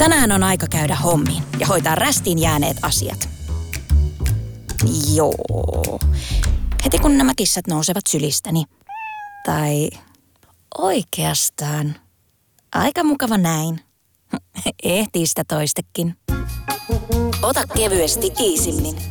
Tänään on aika käydä hommiin ja hoitaa rästiin jääneet asiat. Joo. Heti kun nämä kissat nousevat sylistäni. Tai oikeastaan. Aika mukava näin. Ehtii sitä toistekin. Ota kevyesti Easymmin.